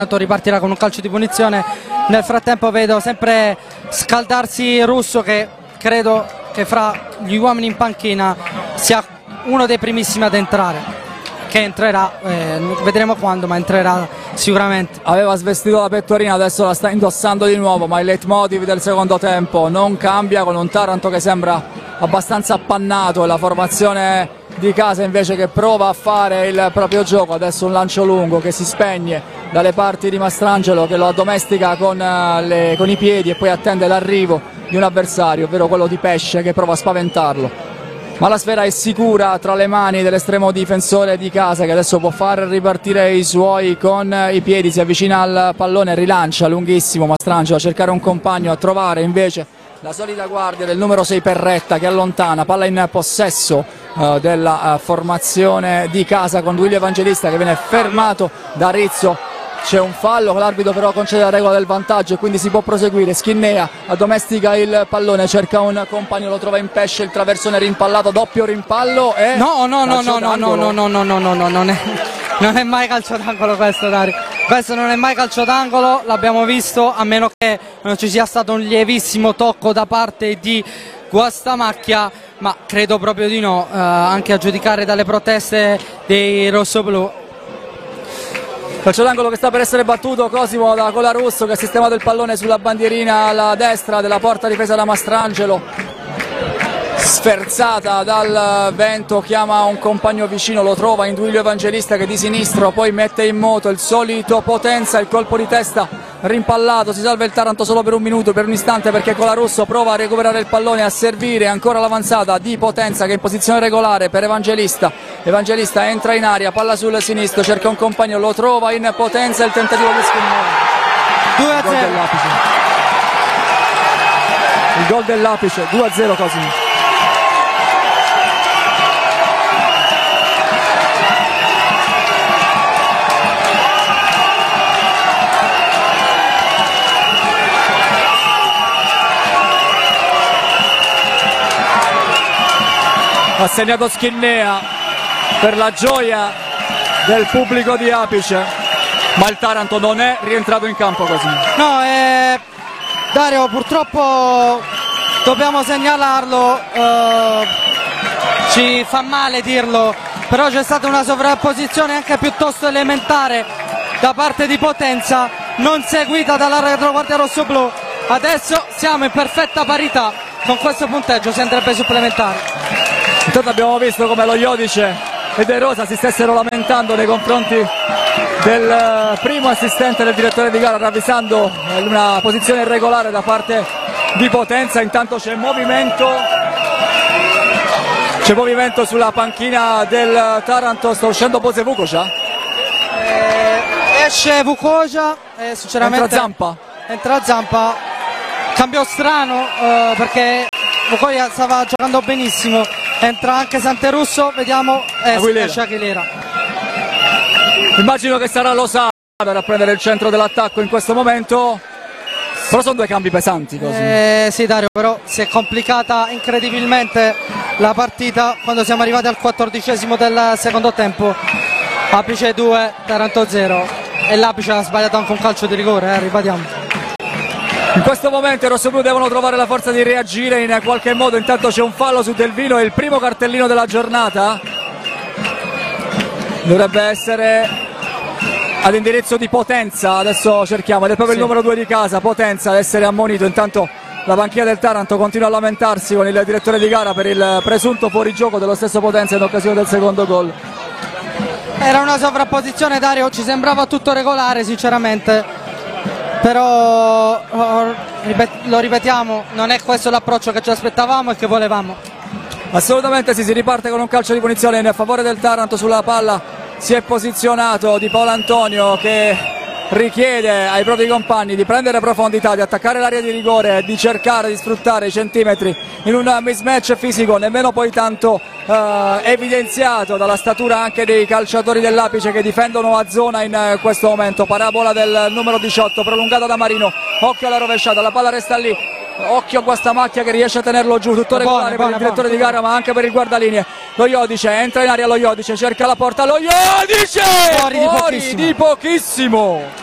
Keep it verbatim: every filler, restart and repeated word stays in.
ripartirà con un calcio di punizione. Nel frattempo vedo sempre scaldarsi Russo, che credo che fra gli uomini in panchina sia uno dei primissimi ad entrare, che entrerà, eh, vedremo quando, ma entrerà sicuramente. Aveva svestito la pettorina, adesso la sta indossando di nuovo, ma il leitmotiv del secondo tempo non cambia, con un Taranto che sembra abbastanza appannato e la formazione di casa invece che prova a fare il proprio gioco. Adesso un lancio lungo che si spegne dalle parti di Mastrangelo, che lo addomestica con, le, con i piedi e poi attende l'arrivo di un avversario, ovvero quello di Pesce, che prova a spaventarlo. Ma la sfera è sicura tra le mani dell'estremo difensore di casa, che adesso può far ripartire i suoi con i piedi, si avvicina al pallone, rilancia lunghissimo Mastrangelo a cercare un compagno, a trovare invece la solita guardia del numero sei Perretta, che allontana, palla in possesso uh, della uh, formazione di casa con Duilio Evangelista, che viene fermato da Rizzo. C'è un fallo, l'arbitro però concede la regola del vantaggio e quindi si può proseguire. Schinnea addomestica il pallone, cerca un compagno, lo trova in Pesce, il traversone rimpallato, doppio rimpallo e no no no no no no no no no no no no non è, non è mai calcio d'angolo questo, Dario. Questo non è mai calcio d'angolo, l'abbiamo visto, a meno che non ci sia stato un lievissimo tocco da parte di Guastamacchia, ma credo proprio di no, eh, anche a giudicare dalle proteste dei rossoblù. Calcio d'angolo che sta per essere battuto, Cosimo da Colarusso, che ha sistemato il pallone sulla bandierina alla destra della porta difesa da Mastrangelo, sferzata dal vento, chiama un compagno vicino, lo trova in Duilio Evangelista, che di sinistro poi mette in moto il solito Potenza, il colpo di testa rimpallato. Si salva il Taranto solo per un minuto, per un istante, perché Colarusso prova a recuperare il pallone, a servire ancora l'avanzata di Potenza, che è in posizione regolare per Evangelista. Evangelista entra in aria, palla sul sinistro, cerca un compagno, lo trova in Potenza, il tentativo di Schinnea. due a zero. Il gol dell'apice, due a zero Cosimo. Ha segnato Schinnea per la gioia del pubblico di Apice, ma il Taranto non è rientrato in campo così. No, eh, Dario, purtroppo dobbiamo segnalarlo, eh, ci fa male dirlo, però c'è stata una sovrapposizione anche piuttosto elementare da parte di Potenza, non seguita dalla retroguardia rossoblù. Adesso siamo in perfetta parità, con questo punteggio si andrebbe ai supplementari. Intanto abbiamo visto come lo Iodice e De Rosa si stessero lamentando nei confronti del primo assistente del direttore di gara, ravvisando una posizione irregolare da parte di Potenza. Intanto c'è movimento c'è movimento sulla panchina del Taranto, sta uscendo Bose Vukoja, eh, esce Vukoja e sinceramente entra Zampa entra Zampa, cambio strano, eh, perché Vukoja stava giocando benissimo. Entra anche Santerusso, vediamo, eh, esce Aguilera. Immagino che sarà Losada a prendere il centro dell'attacco in questo momento, però sono due cambi pesanti così. Eh, sì Dario, però si è complicata incredibilmente la partita quando siamo arrivati al quattordicesimo del secondo tempo. Apice due, Taranto zero, e l'Apice ha sbagliato anche un calcio di rigore, eh, ripetiamo. In questo momento i rossoblù devono trovare la forza di reagire in qualche modo. Intanto c'è un fallo su Delvino, è il primo cartellino della giornata, dovrebbe essere ad indirizzo di Potenza. Adesso cerchiamo, ed è proprio sì, il numero due di casa, Potenza, ad essere ammonito. Intanto la panchina del Taranto continua a lamentarsi con il direttore di gara per il presunto fuorigioco dello stesso Potenza in occasione del secondo gol. Era una sovrapposizione, Dario, ci sembrava tutto regolare sinceramente, però lo ripetiamo, non è questo l'approccio che ci aspettavamo e che volevamo. Assolutamente sì, si riparte con un calcio di punizione in favore del Taranto. Sulla palla si è posizionato Di Paolo Antonio, che richiede ai propri compagni di prendere profondità, di attaccare l'area di rigore e di cercare di sfruttare i centimetri in un mismatch fisico nemmeno poi tanto eh, evidenziato dalla statura anche dei calciatori dell'Apice, che difendono a zona in eh, questo momento. Parabola del numero diciotto prolungata da Marino, occhio alla rovesciata, la palla resta lì, occhio a Guastamacchia che riesce a tenerlo giù, tutto regolare per il direttore di gara ma anche per il guardalinee. Lo Iodice entra in aria, lo Iodice cerca la porta, lo Iodice fuori, fuori di pochissimo, di pochissimo.